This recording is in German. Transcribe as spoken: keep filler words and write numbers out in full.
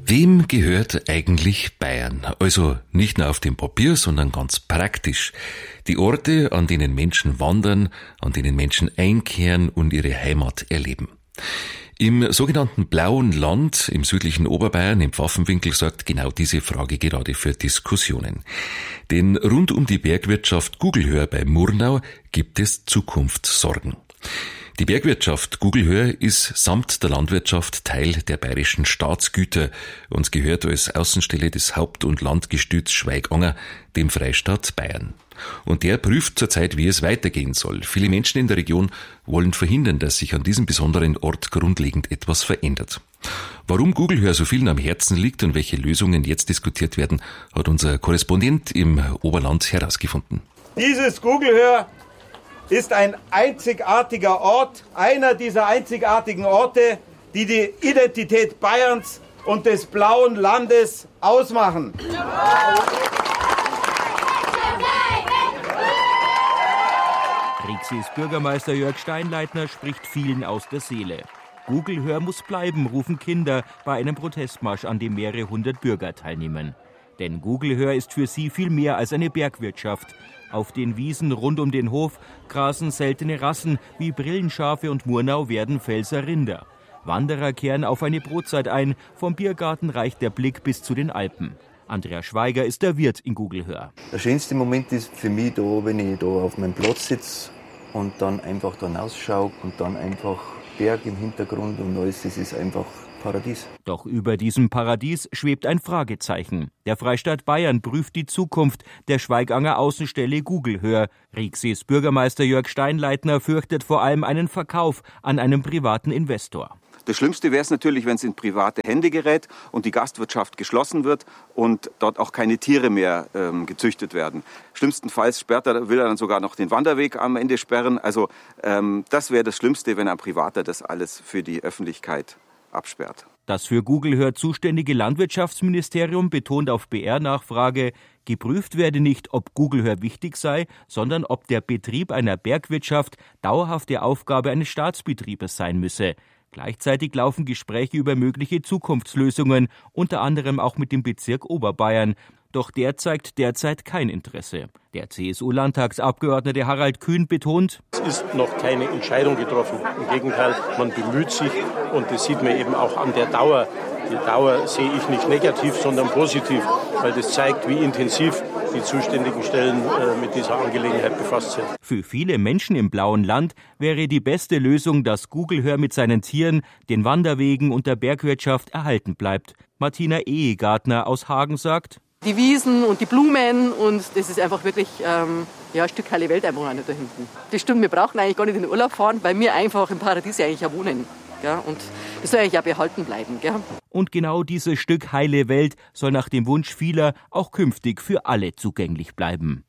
Wem gehört eigentlich Bayern? Also nicht nur auf dem Papier, sondern ganz praktisch. Die Orte, an denen Menschen wandern, an denen Menschen einkehren und ihre Heimat erleben. Im sogenannten Blauen Land im südlichen Oberbayern im Pfaffenwinkel sorgt genau diese Frage gerade für Diskussionen. Denn rund um die Bergwirtschaft Gugelhöher bei Murnau gibt es Zukunftssorgen. Die Bergwirtschaft Gugelhöher ist samt der Landwirtschaft Teil der bayerischen Staatsgüter und gehört als Außenstelle des Haupt- und Landgestüts Schweiganger dem Freistaat Bayern. Und der prüft zurzeit, wie es weitergehen soll. Viele Menschen in der Region wollen verhindern, dass sich an diesem besonderen Ort grundlegend etwas verändert. Warum Gugelhöher so vielen am Herzen liegt und welche Lösungen jetzt diskutiert werden, hat unser Korrespondent im Oberland herausgefunden. Dieses Gugelhöher ist ein einzigartiger Ort, einer dieser einzigartigen Orte, die die Identität Bayerns und des Blauen Landes ausmachen. Rixis Bürgermeister Jörg Steinleitner spricht vielen aus der Seele. Gugelhöher muss bleiben, rufen Kinder bei einem Protestmarsch, an dem mehrere hundert Bürger teilnehmen. Denn Gugelhöher ist für sie viel mehr als eine Bergwirtschaft. Auf den Wiesen rund um den Hof grasen seltene Rassen wie Brillenschafe und Murnau werden Pfälzer Rinder. Wanderer kehren auf eine Brotzeit ein, vom Biergarten reicht der Blick bis zu den Alpen. Andreas Schweiger ist der Wirt in Gugelhöher. Der schönste Moment ist für mich da, wenn ich da auf meinem Platz sitze und dann einfach da rausschaue und dann einfach Berg im Hintergrund und alles, das ist einfach Paradies. Doch über diesem Paradies schwebt ein Fragezeichen. Der Freistaat Bayern prüft die Zukunft der Schweiganger Außenstelle Gugelhöher. Rixis Bürgermeister Jörg Steinleitner fürchtet vor allem einen Verkauf an einen privaten Investor. Das Schlimmste wäre es natürlich, wenn es in private Hände gerät und die Gastwirtschaft geschlossen wird und dort auch keine Tiere mehr ähm, gezüchtet werden. Schlimmstenfalls sperrt er, will er dann sogar noch den Wanderweg am Ende sperren. Also ähm, das wäre das Schlimmste, wenn ein Privater das alles für die Öffentlichkeit absperrt. Das für Gugelhöher zuständige Landwirtschaftsministerium betont auf B R-Nachfrage, geprüft werde nicht, ob Gugelhöher wichtig sei, sondern ob der Betrieb einer Bergwirtschaft dauerhafte Aufgabe eines Staatsbetriebes sein müsse. Gleichzeitig laufen Gespräche über mögliche Zukunftslösungen, unter anderem auch mit dem Bezirk Oberbayern. Doch der zeigt derzeit kein Interesse. Der C S U-Landtagsabgeordnete Harald Kühn betont: Es ist noch keine Entscheidung getroffen. Im Gegenteil, man bemüht sich und das sieht man eben auch an der Dauer. Die Dauer sehe ich nicht negativ, sondern positiv, weil das zeigt, wie intensiv die zuständigen Stellen äh, mit dieser Angelegenheit befasst sind. Für viele Menschen im Blauen Land wäre die beste Lösung, dass Gugelhöher mit seinen Tieren, den Wanderwegen und der Bergwirtschaft erhalten bleibt. Martina Ehegartner aus Hagen sagt: Die Wiesen und die Blumen und das ist einfach wirklich ähm, ja, ein Stück heile Welt einfach da hinten. Das stimmt, wir brauchen eigentlich gar nicht in den Urlaub fahren, weil wir einfach im Paradies eigentlich ja wohnen. Gell? Und das soll eigentlich auch behalten bleiben. Gell? Und genau dieses Stück heile Welt soll nach dem Wunsch vieler auch künftig für alle zugänglich bleiben.